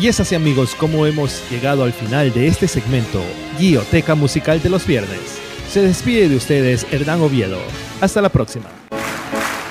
Y es así, amigos, como hemos llegado al final de este segmento, Guioteca Musical de los Viernes. Se despide de ustedes Hernán Oviedo. Hasta la próxima.